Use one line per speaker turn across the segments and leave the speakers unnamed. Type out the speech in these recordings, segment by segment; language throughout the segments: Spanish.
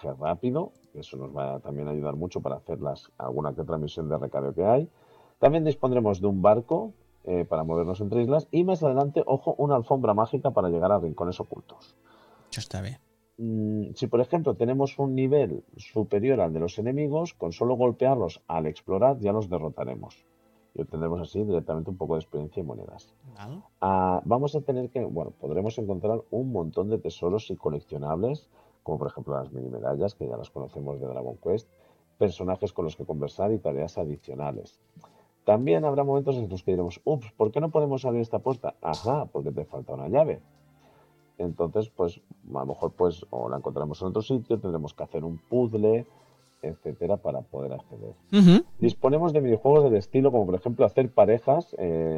cargaje rápido, eso nos va a también ayudar mucho para hacer alguna que otra misión de recargo que hay. También dispondremos de un barco para movernos entre islas y más adelante, ojo, una alfombra mágica para llegar a rincones ocultos.
Això està bé.
Si por ejemplo tenemos un nivel superior al de los enemigos, con solo golpearlos al explorar ya los derrotaremos. Y obtendremos así directamente un poco de experiencia y monedas.
Val.
Vamos a tener que, bueno, podremos encontrar un montón de tesoros y coleccionables, como por ejemplo las mini medallas, que ya las conocemos de Dragon Quest, personajes con los que conversar y tareas adicionales. También habrá momentos en los que diremos, ups, ¿por qué no podemos abrir esta puerta? Ajá, porque te falta una llave. Entonces, pues a lo mejor pues o la encontraremos en otro sitio, tendremos que hacer un puzzle, etcétera, para poder acceder. Disponemos de videojuegos del estilo, como por ejemplo hacer parejas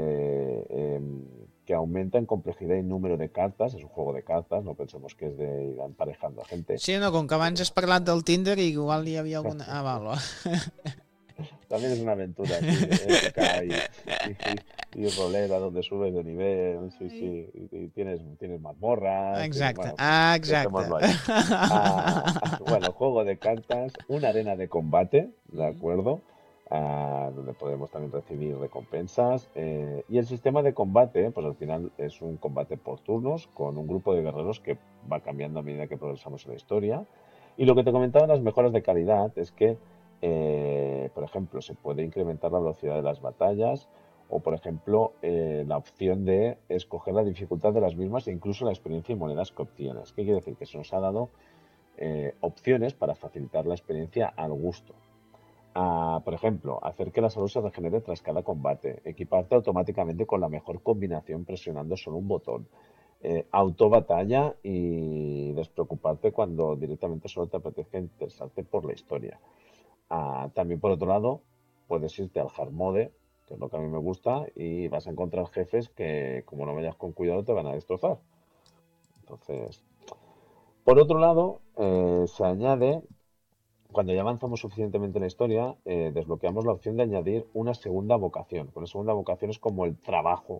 que aumentan complejidad y número de cartas. Es un juego de cartas, no pensemos que es de ir emparejando a gente.
Sí, no, com que abans has parlat del Tinder i igual hi havia alguna... Ah, val.
También es una aventura, sí, épica y rolera, donde subes de nivel, sí, sí, y tienes mazmorras,
Exacte,
bueno,
exacte.
dejémoslo ahí. Bueno, juego de cartas, una arena de combate, ¿de acuerdo? Donde podemos también recibir recompensas. Y el sistema de combate, pues al final es un combate por turnos con un grupo de guerreros que va cambiando a medida que progresamos en la historia. Y lo que te comentaba, las mejoras de calidad, es que por ejemplo, se puede incrementar la velocidad de las batallas o, por ejemplo, la opción de escoger la dificultad de las mismas e incluso la experiencia y monedas que obtienes. ¿Qué quiere decir? Que se nos ha dado opciones para facilitar la experiencia al gusto. Por ejemplo, hacer que la salud se regenere tras cada combate, equiparte automáticamente con la mejor combinación presionando solo un botón, auto batalla y despreocuparte cuando directamente solo te apetezca interesarte por la historia. También por otro lado, puedes irte al hard mode, que es lo que a mí me gusta, y vas a encontrar jefes que, como no vayas con cuidado, te van a destrozar. Entonces, por otro lado, se añade, cuando ya avanzamos suficientemente en la historia, desbloqueamos la opción de añadir una segunda vocación. Una segunda vocación es como el trabajo,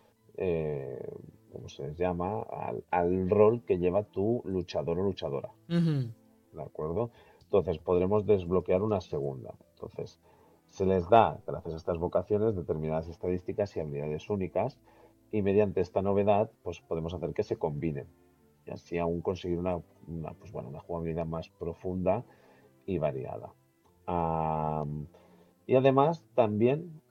como se les llama, al rol que lleva tu luchador o luchadora. ¿De acuerdo? Entonces podremos desbloquear una segunda. Entonces se les da, gracias a estas vocaciones, determinadas estadísticas y habilidades únicas y mediante esta novedad pues podemos hacer que se combinen y así aún conseguir una jugabilidad más profunda y variada. Y además también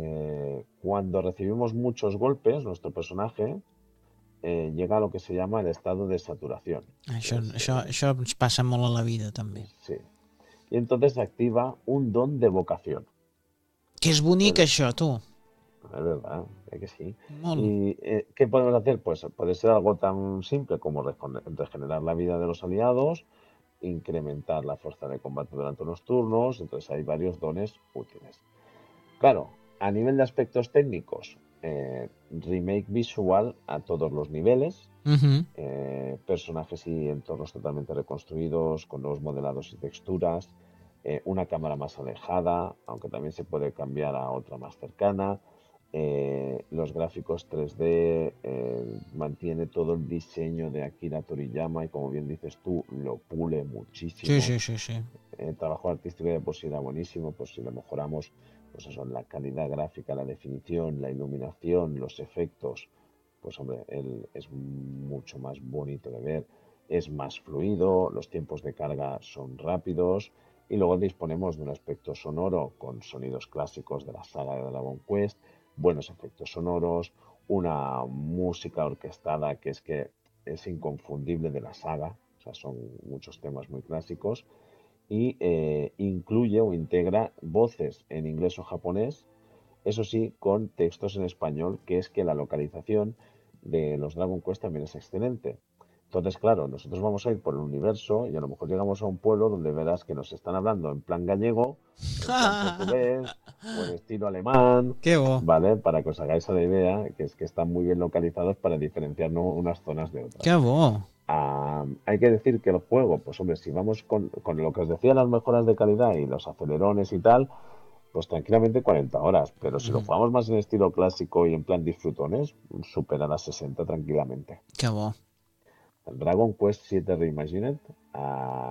cuando recibimos muchos golpes, nuestro personaje llega a lo que se llama el estado de saturación.
Això ens passa molt a la vida, també.
Sí. Y entonces se activa un don de vocación.
Que és bonic, això, tu.
Es verdad, es que sí.
Molt.
¿Y qué podemos hacer? Pues puede ser algo tan simple como regenerar la vida de los aliados, incrementar la fuerza de combate durante unos turnos, entonces hay varios dones útiles. Claro, a nivel de aspectos técnicos, remake visual a todos los niveles, personajes y entornos totalmente reconstruidos, con nuevos modelados y texturas, una cámara más alejada, aunque también se puede cambiar a otra más cercana, los gráficos 3D, mantiene todo el diseño de Akira Toriyama y como bien dices tú, lo pule muchísimo.
Sí.
El trabajo artístico de por sí era buenísimo, pues si lo mejoramos, pues eso, la calidad gráfica, la definición, la iluminación, los efectos, pues hombre, él es mucho más bonito de ver, es más fluido, los tiempos de carga son rápidos y luego disponemos de un aspecto sonoro con sonidos clásicos de la saga de Dragon Quest, buenos efectos sonoros, una música orquestada que es inconfundible de la saga, o sea, son muchos temas muy clásicos y incluye o integra voces en inglés o japonés, eso sí, con textos en español, que es que la localización de los Dragon Quest también es excelente. Entonces, claro, nosotros vamos a ir por el universo y a lo mejor llegamos a un pueblo donde verás que nos están hablando en plan gallego, en plan portugués o en estilo alemán.
Qué bo.
¿Vale? Para que os hagáis la idea, que es que están muy bien localizados para diferenciarnos unas zonas de otras.
Qué bo.
Hay que decir que el juego, pues hombre, si vamos con lo que os decía, las mejoras de calidad y los acelerones y tal, pues tranquilamente 40 horas, pero si lo jugamos más en estilo clásico y en plan disfrutones, supera las 60 tranquilamente.
Qué bo.
El Dragon Quest 7 Reimagined